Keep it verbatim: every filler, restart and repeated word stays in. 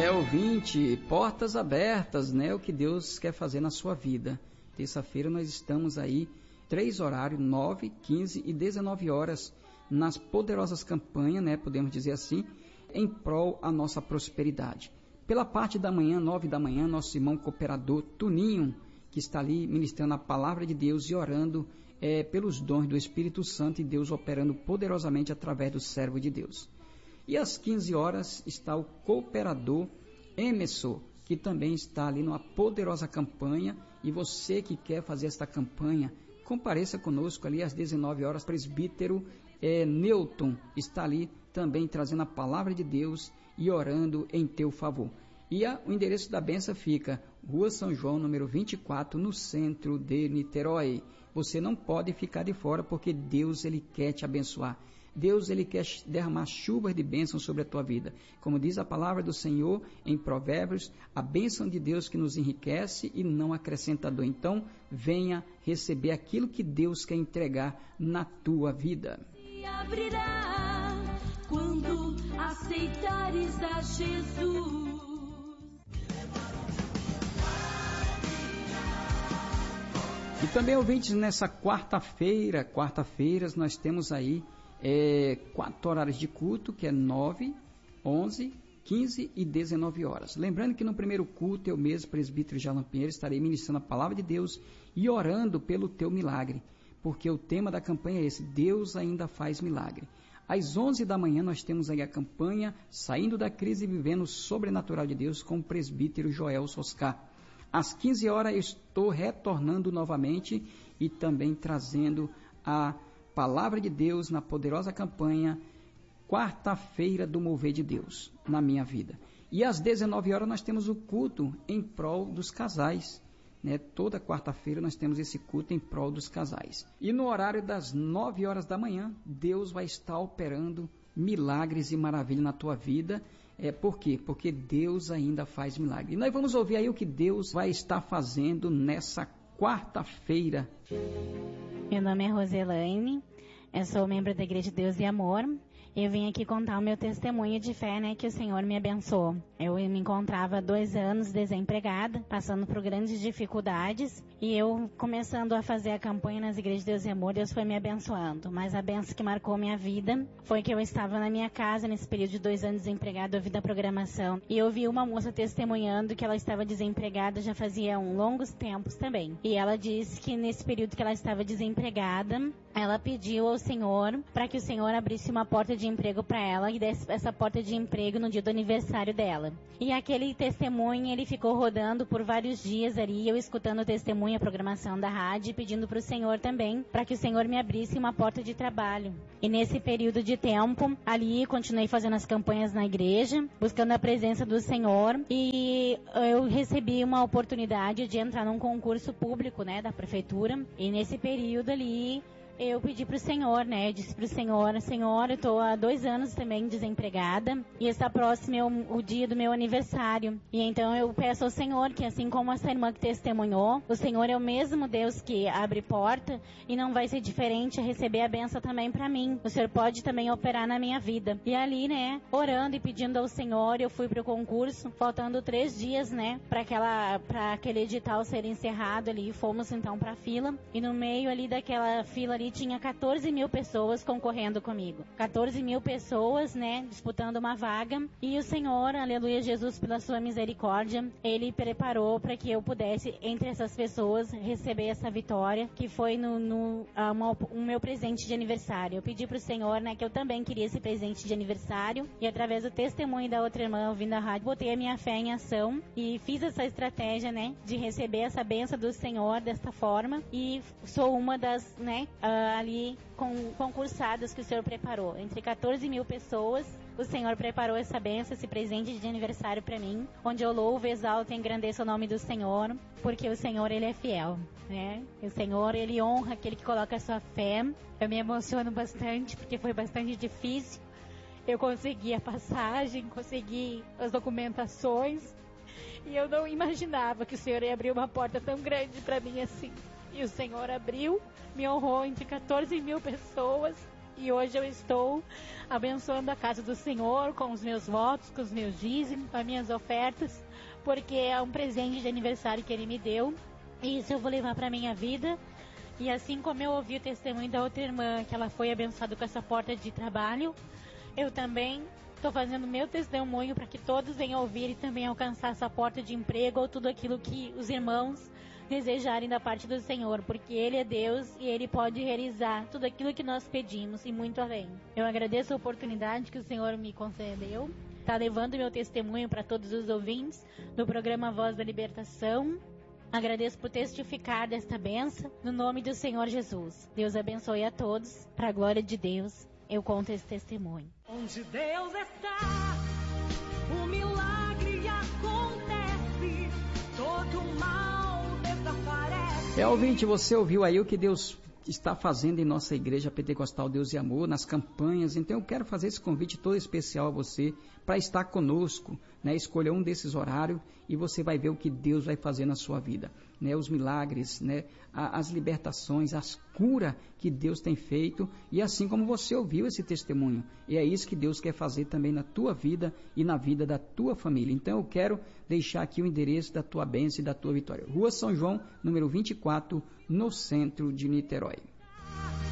É, ouvinte, portas abertas, né? O que Deus quer fazer na sua vida. Terça-feira nós estamos aí, três horários, nove, quinze e dezenove horas, nas poderosas campanhas, né? Podemos dizer assim, em prol a nossa prosperidade. Pela parte da manhã, nove da manhã, nosso irmão cooperador Tuninho, que está ali ministrando a palavra de Deus e orando é, pelos dons do Espírito Santo e Deus operando poderosamente através do servo de Deus. E às quinze horas está o cooperador Emerson, que também está ali numa poderosa campanha. E você que quer fazer esta campanha, compareça conosco ali às dezenove horas. Presbítero é, Newton está ali também trazendo a palavra de Deus e orando em teu favor. E a, o endereço da benção fica Rua São João, número vinte e quatro, no centro de Niterói. Você não pode ficar de fora, porque Deus ele quer te abençoar. Deus ele quer derramar chuvas de bênção sobre a tua vida. Como diz a palavra do Senhor em Provérbios, a bênção de Deus que nos enriquece e não acrescenta dor. Então, venha receber aquilo que Deus quer entregar na tua vida. E abrirá quando aceitares a Jesus. E também, ouvintes, nessa quarta-feira, quarta-feiras, nós temos aí é, quatro horários de culto, que é nove, onze, quinze e dezenove horas. Lembrando que no primeiro culto, eu mesmo, presbítero Jalan Pinheiro, estarei ministrando a palavra de Deus e orando pelo teu milagre, porque o tema da campanha é esse: Deus ainda faz milagre. Às onze da manhã nós temos aí a campanha Saindo da Crise e Vivendo o Sobrenatural de Deus com o presbítero Joel Soscar. Às quinze horas eu estou retornando novamente e também trazendo a palavra de Deus na poderosa campanha Quarta-feira do Mover de Deus na minha vida. E às dezenove horas nós temos o culto em prol dos casais. Né? Toda quarta-feira nós temos esse culto em prol dos casais. E no horário das nove horas da manhã, Deus vai estar operando milagres e maravilhas na tua vida. É, por quê? Porque Deus ainda faz milagre. E nós vamos ouvir aí o que Deus vai estar fazendo nessa quarta-feira. Meu nome é Roselaine, eu sou membro da Igreja de Deus e Amor. Eu vim aqui contar o meu testemunho de fé, né, que o Senhor me abençoou. Eu me encontrava há dois anos desempregada, passando por grandes dificuldades, e eu começando a fazer a campanha nas Igrejas de Deus e Amor, Deus foi me abençoando. Mas a benção que marcou minha vida foi que eu estava na minha casa, nesse período de dois anos desempregada, ouvindo a programação, e eu vi uma moça testemunhando que ela estava desempregada já fazia um longos tempos também. E ela disse que nesse período que ela estava desempregada, ela pediu ao Senhor para que o Senhor abrisse uma porta de emprego para ela e desse essa porta de emprego no dia do aniversário dela. E aquele testemunho, ele ficou rodando por vários dias ali, eu escutando o testemunho, a programação da rádio, pedindo para o Senhor também, para que o Senhor me abrisse uma porta de trabalho. E nesse período de tempo, ali continuei fazendo as campanhas na igreja, buscando a presença do Senhor, e eu recebi uma oportunidade de entrar num concurso público, né, da prefeitura, e nesse período ali, eu pedi pro Senhor, né, eu disse pro Senhor, Senhor, eu tô há dois anos também desempregada, e está próximo o, o dia do meu aniversário, e então eu peço ao Senhor que, assim como essa irmã que testemunhou, o Senhor é o mesmo Deus que abre porta, e não vai ser diferente a receber a benção também pra mim. O Senhor pode também operar na minha vida. E ali, né, orando e pedindo ao Senhor, eu fui pro concurso, faltando três dias, né, pra aquela, pra aquele edital ser encerrado ali, fomos então pra fila, e no meio ali daquela fila ali, tinha quatorze mil pessoas concorrendo comigo. quatorze mil pessoas, né, disputando uma vaga. E o Senhor, aleluia, Jesus, pela sua misericórdia, Ele preparou para que eu pudesse, entre essas pessoas, receber essa vitória, que foi no, no uma, o meu presente de aniversário. Eu pedi pro Senhor, né, que eu também queria esse presente de aniversário. E através do testemunho da outra irmã ouvindo a rádio, botei a minha fé em ação e fiz essa estratégia, né, de receber essa bênção do Senhor desta forma. E sou uma das, né, uh, ali com concursadas que o Senhor preparou. Entre quatorze mil pessoas, o Senhor preparou essa bênção, esse presente de aniversário para mim, onde eu louvo, exalto e engrandeço o nome do Senhor, porque o Senhor, Ele é fiel, né? O Senhor, Ele honra aquele que coloca a sua fé. Eu me emociono bastante, porque foi bastante difícil. Eu consegui a passagem, consegui as documentações, e eu não imaginava que o Senhor ia abrir uma porta tão grande para mim assim. E o Senhor abriu, me honrou entre quatorze mil pessoas, E hoje eu estou abençoando a casa do Senhor com os meus votos, com os meus dízimos, com as minhas ofertas, porque é um presente de aniversário que Ele me deu. E isso eu vou levar para a minha vida. E assim como eu ouvi o testemunho da outra irmã, que ela foi abençoada com essa porta de trabalho, eu também estou fazendo meu testemunho para que todos venham ouvir e também alcançar essa porta de emprego ou tudo aquilo que os irmãos desejarem da parte do Senhor, porque Ele é Deus e Ele pode realizar tudo aquilo que nós pedimos e muito além. Eu agradeço a oportunidade que o Senhor me concedeu, está levando meu testemunho para todos os ouvintes do programa Voz da Libertação. Agradeço por testificar desta bênção, no nome do Senhor Jesus. Deus abençoe a todos, para a glória de Deus, eu conto esse testemunho. Onde Deus está, o milagre acontece, todo mal desaparece. É, ouvinte, você ouviu aí o que Deus está fazendo em nossa igreja Pentecostal Deus e Amor, nas campanhas. Então eu quero fazer esse convite todo especial a você para estar conosco, né? Escolha um desses horários e você vai ver o que Deus vai fazer na sua vida, né? Os milagres, né? As libertações, as curas que Deus tem feito, e assim como você ouviu esse testemunho, e é isso que Deus quer fazer também na tua vida e na vida da tua família. Então eu quero deixar aqui o endereço da tua bênção e da tua vitória. Rua São João, número vinte e quatro, no centro de Niterói.